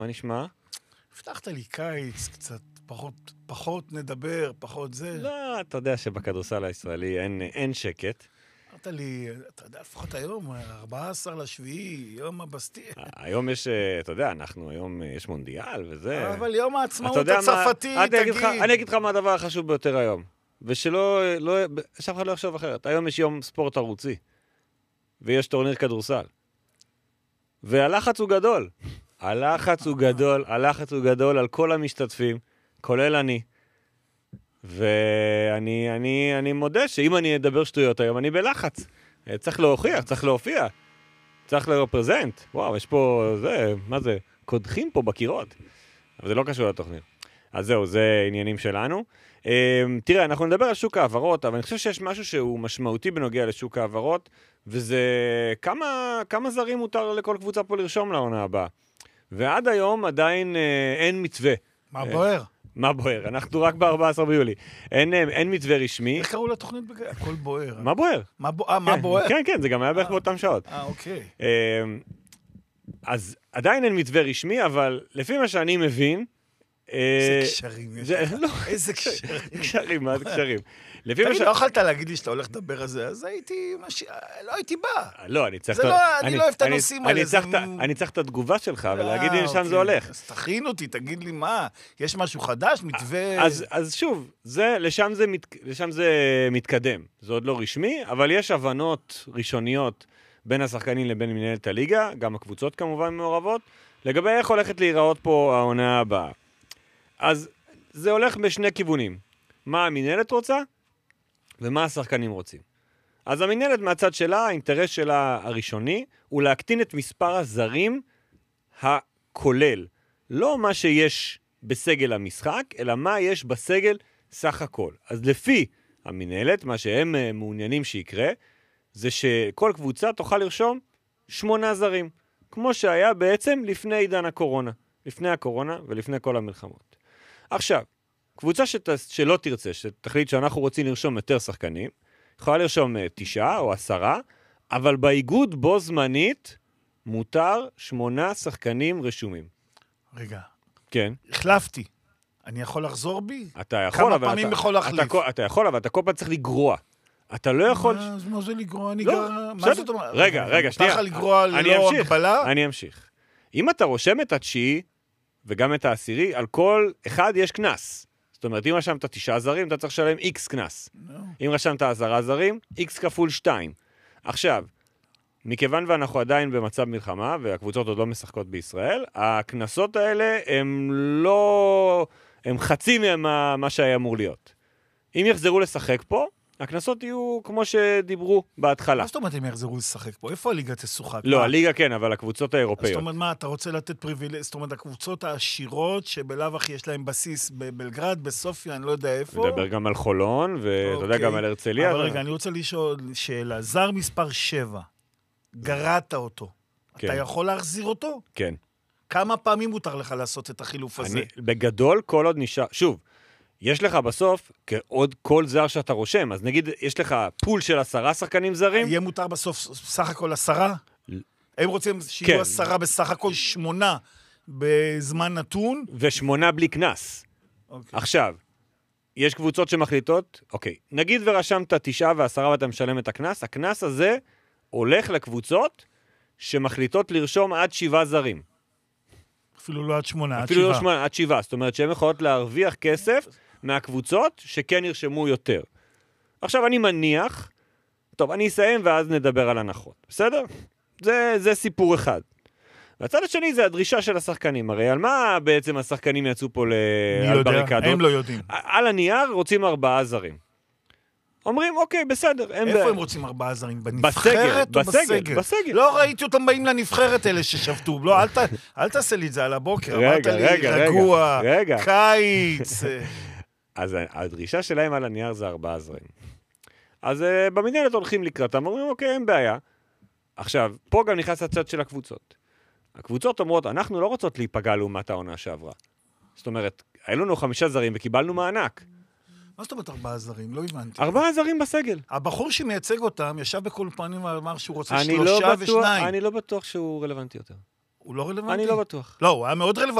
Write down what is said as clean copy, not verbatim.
מה נשמע? הבטחת לי קיץ, קצת פחות נדבר, פחות זה. לא, אתה יודע שבכדורסל הישראלי אין שקט. אמרת לי, אתה יודע, לפחות היום, 14 לשביעי, יום הבסטיה. היום יש, אתה יודע, היום יש מונדיאל וזה. אבל יום העצמאות הצרפתי, תגיד. אני אגיד לך מה הדבר החשוב ביותר היום. ושלא, שאף אחד לא יחשוב אחרת. היום יש יום ספורט ערוצי. ויש טורניר כדורסל. והלחץ הוא גדול. הלחץ הוא גדול על כל המשתתפים, כולל אני. ואני מודה שאם אני אדבר שטויות היום, אני בלחץ. צריך להוכיח, צריך להופיע. צריך לרפרזנט. וואו, יש פה, מה זה? קודחים פה בקירות. אבל זה לא קשור לתוכנית. אז זהו, זה עניינים שלנו. תראה, אנחנו נדבר על שוק העברות, אבל אני חושב שיש משהו שהוא משמעותי בנוגע לשוק העברות, וזה כמה זרים מותר לכל קבוצה פה לרשום לעונה הבאה. ועד היום עדיין אין מתווה. מה בוער? מה בוער? אנחנו רק ב-14 ביולי. אין מתווה רשמי. איך קראו לתוכנית? הכל בוער. מה בוער? מה בוער? כן, זה גם היה בערך באותם שעות. אוקיי. אז עדיין אין מתווה רשמי, אבל לפי מה שאני מבין... איזה קשרים יש לך. איזה קשרים, מה זה קשרים? תגיד, לא יכולת להגיד לי שאתה הולך לדבר על זה, אז לא הייתי בא. לא, אני צריך... אני לא אוהב את הנושאים האלה. אני צריך את התגובה שלך, ולהגיד לי לשם זה הולך. אז תכין אותי, תגיד לי מה, יש משהו חדש, מתווה... אז שוב, לשם זה מתקדם. זה עוד לא רשמי, אבל יש הבנות ראשוניות בין השחקנים לבין מנהלת הליגה, גם הקבוצות כמובן מעורבות, לגבי איך הולכת להיראות פה העונה הבאה. אז זה הולך בשני כיוונים. מה המנהלת רוצה ומה השחקנים רוצים. אז המנהלת מהצד שלה, האינטרס שלה הראשוני, הוא להקטין את מספר הזרים הכולל. לא מה שיש בסגל המשחק, אלא מה יש בסגל סך הכל. אז לפי המנהלת, מה שהם מעוניינים שיקרה, זה שכל קבוצה תוכל לרשום 8 זרים. כמו שהיה בעצם לפני עידן הקורונה. לפני הקורונה ולפני כל המלחמות. עכשיו, קבוצה שלא תרצה, שתחליט שאנחנו רוצים לרשום יותר שחקנים, יכולה לרשום 9 או 10, אבל באיגוד בו זמנית מותר 8 שחקנים רשומים. רגע. כן. החלפתי. אני יכול לחזור בי? אתה יכול, כמה פעמים יכול להחליף? אתה יכול, אבל אתה כל פעם צריך לגרוע. אתה לא יכול... מה זה לגרוע? אני לא, מה זאת אומרת? רגע, שנייה. אתה לגרוע ללא הגבלה? אני אמשיך. אם אתה רושם את התשיעי, וגם את העשירי, על כל אחד יש כנס. זאת אומרת, אם רשמת 9 זרים, אתה צריך לשלם X כנס. אם רשמת 10 זרים, X כפול 2. עכשיו, מכיוון ואנחנו עדיין במצב מלחמה, והקבוצות עוד לא משחקות בישראל, הכנסות האלה הם חצי ממה שהיה אמור להיות. אם יחזרו לשחק פה, הכנסות יהיו כמו שדיברו בהתחלה. מה זאת אומרת הם יחזרו לשחק פה? איפה הליגה תשוחק? לא, הליגה כן, אבל הקבוצות האירופאיות. זאת אומרת, מה, אתה רוצה לתת פריבילגיה? זאת אומרת, הקבוצות העשירות שבלאו הכי יש להם בסיס בבלגרד, בסופיה, אני לא יודע איפה. נדבר גם על חולון, ואתה יודע גם על הרצליה. אבל רגע, אני רוצה לשאול שאלה. זר מספר 7, גרעת אותו. אתה יכול להחזיר אותו? כן. כמה פעמים מותר לך לעשות את החילוף הזה? בגדול, כל עוד נשאר... שוב, יש לך בסוף, עוד כל זר שאתה רושם, אז נגיד, יש לך פול של 10 שחקנים זרים. יהיה מותר בסוף סך הכל 10? הם רוצים שיהיו 10 בסך הכל 8 בזמן נתון? ו8 בלי כנס. עכשיו, יש קבוצות שמחליטות, אוקיי, נגיד ורשמת 9 ו10 ואתה משלם את הכנס, הכנס הזה הולך לקבוצות שמחליטות לרשום עד 7 זרים. אפילו לא עד 8, עד 7. אפילו לא 8, עד 7. זאת אומרת שהן יכולות להרוויח כסף מהקבוצות שכן ירשמו יותר. עכשיו אני מניח, טוב, אני אסיים ואז נדבר על הנחות. בסדר? זה סיפור אחד. והצד השני זה הדרישה של השחקנים. הרי על מה בעצם השחקנים יצאו פה על בריקדות? הם לא יודעים. על הנייר רוצים 4 זרים. אומרים, אוקיי, בסדר. איפה הם רוצים 4 זרים? בנבחרת או בסגל? בסגל. לא ראיתי אותם באים לנבחרת אלה ששבתו. לא, אל תעשה לי את זה על הבוקר. אמרת לי, רגוע, קיץ. אז הדרישה שלהם על הנייר זה 4 זרים. אז במנהלת הולכים לקראתם, אומרים, אוקיי, אין בעיה. עכשיו, פה גם נכנס הצד של הקבוצות. הקבוצות אומרות, אנחנו לא רוצות להיפגע לעומת העונה שעברה. זאת אומרת, היו לנו 5 זרים וקיבלנו מענק. מה זאת אומרת 4 זרים? לא הבנתי. 4 זרים בסגל. הבחור שמייצג אותם ישב בכל פנים ואמר שהוא רוצה 3 ו2. אני לא בטוח שהוא רלוונטי יותר. הוא לא רלוונטי? אני לא בטוח. לא, הוא היה מאוד רלוונטי.